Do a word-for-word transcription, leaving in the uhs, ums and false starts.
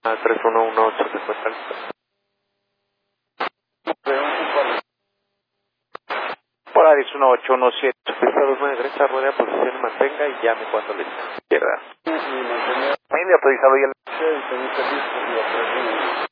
tres uno uno ocho se encuentra listo. Polaris uno ocho uno siete, pista dos nueve derecha, rueda, posición y mantenga y llame cuando le izquierda. Medio autorizado y el...